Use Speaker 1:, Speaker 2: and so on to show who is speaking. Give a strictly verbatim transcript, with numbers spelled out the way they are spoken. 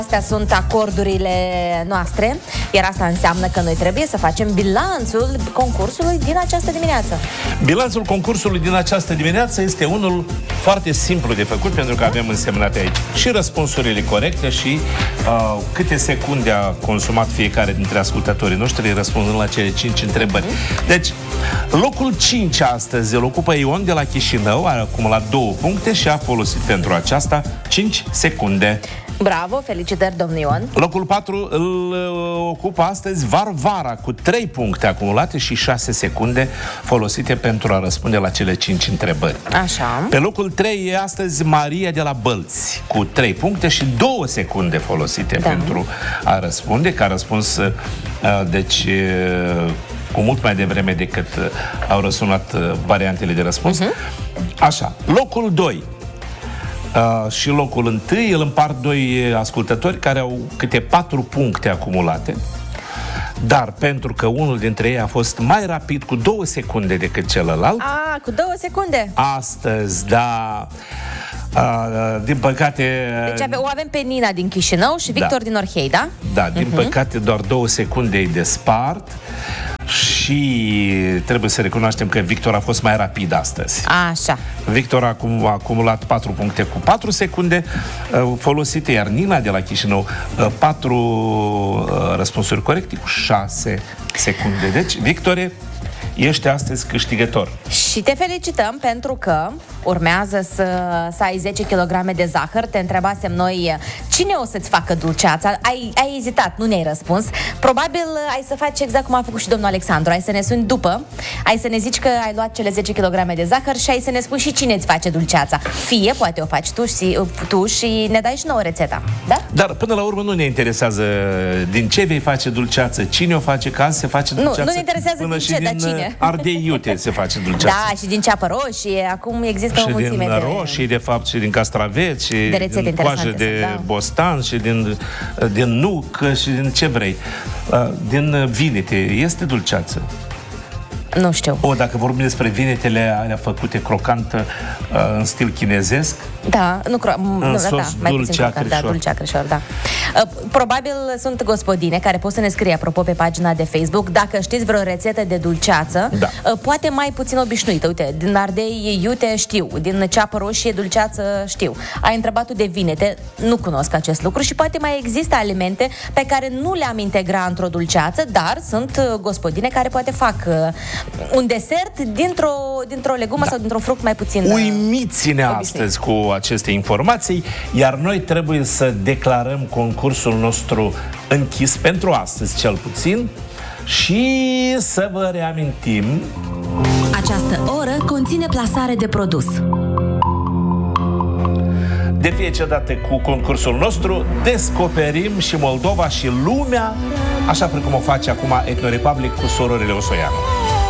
Speaker 1: Astea sunt acordurile noastre, iar asta înseamnă că noi trebuie să facem bilanțul concursului din această dimineață.
Speaker 2: Bilanțul concursului din această dimineață este unul foarte simplu de făcut, pentru că avem însemnate aici și răspunsurile corecte și uh, câte secunde a consumat fiecare dintre ascultătorii noștri răspunzând la cele cinci întrebări. Deci, locul cinci astăzi îl ocupă Ion de la Chișinău, a acumulat două puncte și a folosit pentru aceasta cinci secunde.
Speaker 1: Bravo, felicitări, domnul Ion.
Speaker 2: Locul patru îl ocupă astăzi Varvara, cu trei puncte acumulate și șase secunde folosite pentru a răspunde la cele cinci întrebări.
Speaker 1: Așa.
Speaker 2: Pe locul trei e astăzi Maria de la Bălți, cu trei puncte și două secunde folosite da. pentru a răspunde, că a răspuns, deci, cu mult mai devreme decât au răsunat variantele de răspuns. Uh-huh. Așa, locul doi Uh, și locul întâi îl împart doi ascultători care au câte patru puncte acumulate, dar pentru că unul dintre ei a fost mai rapid cu două secunde decât celălalt...
Speaker 1: A, cu două secunde?
Speaker 2: Astăzi, da... Uh, din păcate...
Speaker 1: Deci ave- o avem pe Nina din Chișinău și Victor da. din Orhei, da?
Speaker 2: Da, din uh-huh. păcate doar două secunde îi despart și trebuie să recunoaștem că Victor a fost mai rapid astăzi.
Speaker 1: Așa.
Speaker 2: Victor a, cum, a acumulat patru puncte cu patru secunde uh, folosite, iar Nina de la Chișinău uh, patru uh, răspunsuri corecte cu șase secunde. Deci, Victore, ești astăzi câștigător.
Speaker 1: Și te felicităm pentru că urmează să, să ai zece kilograme de zahăr. Te întrebasem noi cine o să-ți facă dulceața. Ai, ai ezitat, nu ne-ai răspuns. Probabil ai să faci exact cum a făcut și domnul Alexandru. Ai să ne suni după, ai să ne zici că ai luat cele zece kilograme de zahăr și ai să ne spui și cine îți face dulceața. Fie poate o faci tu și, tu și ne dai și nouă rețeta, da?
Speaker 2: Dar până la urmă nu ne interesează din ce vei face dulceață, cine o face, că azi se face dulceață.
Speaker 1: Nu, nu ne interesează
Speaker 2: până
Speaker 1: din ce,
Speaker 2: din
Speaker 1: dar cine.
Speaker 2: Ardei iute se face dulceață.
Speaker 1: Da, și din ceapă roșie, acum există
Speaker 2: și
Speaker 1: o mulțime
Speaker 2: din
Speaker 1: de...
Speaker 2: roșii, de fapt, și din castraveți, și
Speaker 1: de rețete
Speaker 2: din coajă de
Speaker 1: sunt, da.
Speaker 2: bostan, și din, din nuc, și din ce vrei. Din vinete. Este dulceață?
Speaker 1: Nu știu.
Speaker 2: O, dacă vorbim despre vinetele alea făcute crocant în stil chinezesc,
Speaker 1: da, nu cro-
Speaker 2: în
Speaker 1: nu,
Speaker 2: sos
Speaker 1: da, mai
Speaker 2: dulce acrișor.
Speaker 1: Da, dulce acrișor, da. Probabil sunt gospodine care pot să ne scrie, apropo, pe pagina de Facebook, dacă știți vreo rețetă de dulceață, da. poate mai puțin obișnuită. Uite, din ardei iute știu, din ceapă roșie dulceață știu. Ai întrebat tu de vinete, nu cunosc acest lucru și poate mai există alimente pe care nu le-am integrat într-o dulceață, dar sunt gospodine care poate fac un desert dintr-o, dintr-o legumă da. sau dintr-un fruct mai puțin
Speaker 2: uimiți-ne astăzi cu aceste informații, iar noi trebuie să declarăm concursul nostru închis pentru astăzi, cel puțin, și să vă reamintim:
Speaker 3: această oră conține plasare de produs.
Speaker 2: De fiecare dată cu concursul nostru descoperim și Moldova și lumea, așa precum o face acum Ethno Republic cu surorile Osoianu.